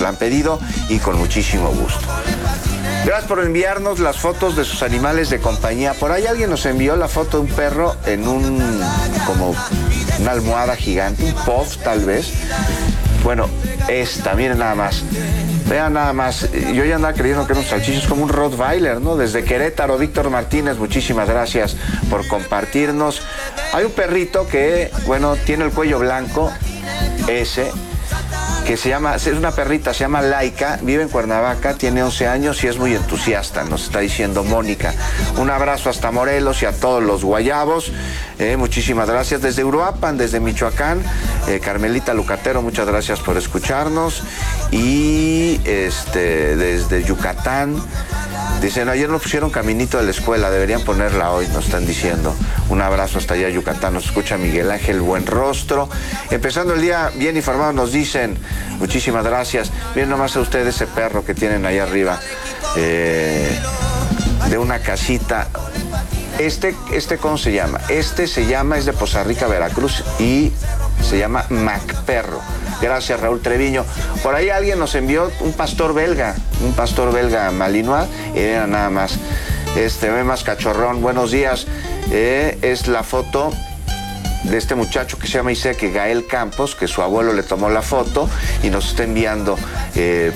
la han pedido y con muchísimo gusto. Gracias por enviarnos las fotos de sus animales de compañía. Por ahí alguien nos envió la foto de un perro en como una almohada gigante, un puff tal vez. Bueno, miren nada más. Vean nada más, yo ya andaba creyendo que era un salchicho, es como un Rottweiler, ¿no? Desde Querétaro, Víctor Martínez, muchísimas gracias por compartirnos. Hay un perrito que, bueno, tiene el cuello blanco, que es una perrita, se llama Laika, vive en Cuernavaca, tiene 11 años y es muy entusiasta, nos está diciendo Mónica. Un abrazo hasta Morelos y a todos los guayabos, muchísimas gracias. Desde Uruapan, desde Michoacán, Carmelita Lucatero, muchas gracias por escucharnos. Y desde Yucatán, dicen, ayer nos pusieron Caminito de la Escuela, deberían ponerla hoy, nos están diciendo. Un abrazo hasta allá, Yucatán. Nos escucha Miguel Ángel Buenrostro. Empezando el día bien informados, nos dicen, muchísimas gracias. Miren nomás a ustedes ese perro que tienen ahí arriba, de una casita. ¿Cómo se llama? Es de Poza Rica, Veracruz, y se llama Macperro. Gracias, Raúl Treviño. Por ahí alguien nos envió un pastor belga malinois, era nada más. Ve más cachorrón. Buenos días. Es la foto de este muchacho que se llama Isaac Gael Campos, que su abuelo le tomó la foto y nos está enviando, qué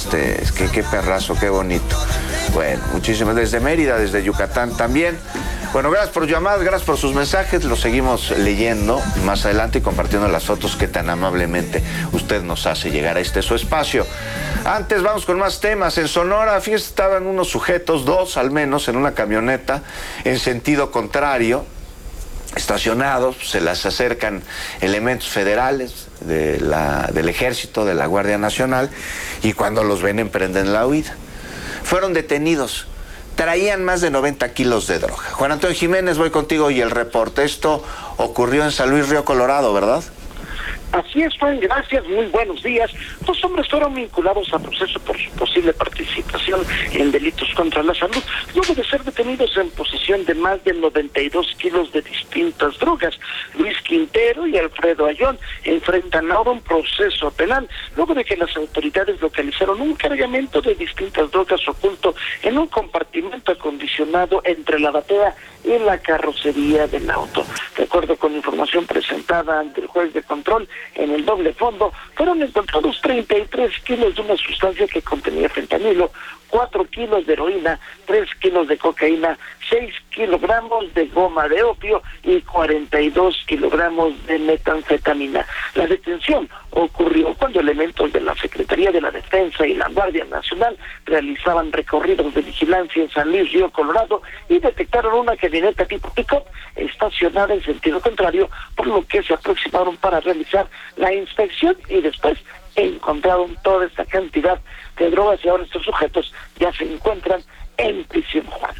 perrazo, qué bonito. Bueno, muchísimas, desde Mérida, desde Yucatán también. Bueno, gracias por llamadas, gracias por sus mensajes, los seguimos leyendo más adelante y compartiendo las fotos que tan amablemente usted nos hace llegar a su espacio. Antes vamos con más temas. En Sonora, fíjese, estaban unos sujetos, 2 al menos, en una camioneta en sentido contrario, estacionados, se les acercan elementos federales del Ejército, de la Guardia Nacional, y cuando los ven emprenden la huida. Fueron detenidos. Traían más de 90 kilos de droga. Juan Antonio Jiménez, voy contigo y el reporte. Esto ocurrió en San Luis Río Colorado, ¿verdad? Así es, Juan, gracias, muy buenos días. 2 hombres fueron vinculados a proceso por su posible participación en delitos contra la salud, luego de ser detenidos en posesión de más de 92 kilos de distintas drogas. Luis Quintero y Alfredo Ayón enfrentan ahora un proceso penal, luego de que las autoridades localizaron un cargamento de distintas drogas oculto en un compartimento acondicionado entre la batea y la carrocería del auto. De acuerdo con información presentada ante el juez de control, en el doble fondo fueron encontrados 33 kilos de una sustancia que contenía fentanilo, 4 kilos de heroína, 3 kilos de cocaína, 6 kilogramos de goma de opio y 42 kilogramos de metanfetamina. La detención ocurrió cuando elementos de la Secretaría de la Defensa y la Guardia Nacional realizaban recorridos de vigilancia en San Luis Río Colorado y detectaron una camioneta tipo pick-up estacionada en sentido contrario, por lo que se aproximaron para realizar la inspección y después encontraron toda esta cantidad de drogas y ahora estos sujetos ya se encuentran en prisión, Juan.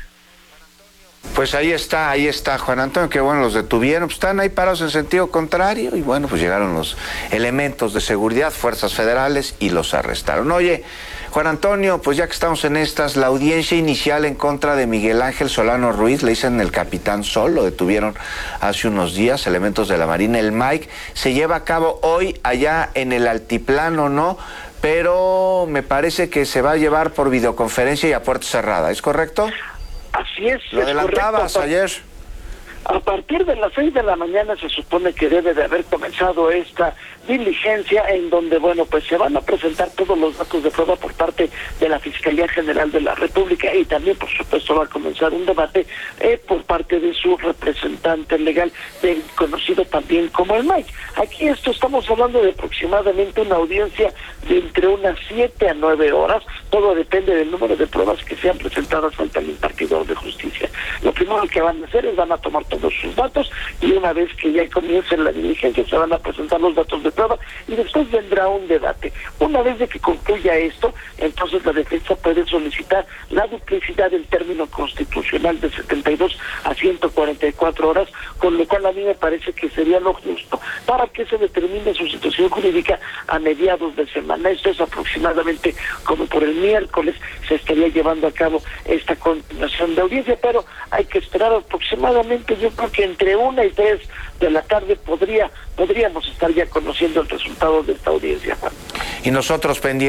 Pues ahí está, Juan Antonio, que bueno, los detuvieron, pues están ahí parados en sentido contrario y bueno, pues llegaron los elementos de seguridad, fuerzas federales y los arrestaron. Oye, Juan Antonio, pues ya que estamos en estas, la audiencia inicial en contra de Miguel Ángel Solano Ruiz, le dicen el Capitán Sol, lo detuvieron hace unos días, elementos de la Marina, el Mike, se lleva a cabo hoy allá en el Altiplano, ¿no? Pero me parece que se va a llevar por videoconferencia y a puerta cerrada, ¿es correcto? Así es. Lo adelantabas ayer. A partir de las 6 de la mañana se supone que debe de haber comenzado esta diligencia en donde, bueno, pues se van a presentar todos los datos de prueba por parte de la Fiscalía General de la República y también, por supuesto, va a comenzar un debate por parte de su representante legal, conocido también como el Mike. Aquí estamos hablando de aproximadamente una audiencia de entre unas 7 a 9 horas, todo depende del número de pruebas que sean presentadas ante el impartidor de justicia. Lo primero que van a hacer es van a tomar todos sus datos y una vez que ya comience la diligencia se van a presentar los datos de prueba y después vendrá un debate. Una vez de que concluya esto, entonces la defensa puede solicitar la duplicidad del término constitucional de 72 a 144 horas, con lo cual a mí me parece que sería lo justo para que se determine su situación jurídica a mediados de semana. Esto es aproximadamente como por el miércoles se estaría llevando a cabo esta continuación de audiencia, pero hay que esperar aproximadamente, yo creo que entre 1 y 3 de la tarde podríamos estar ya conociendo el resultado de esta audiencia, Juan. Y nosotros pendientes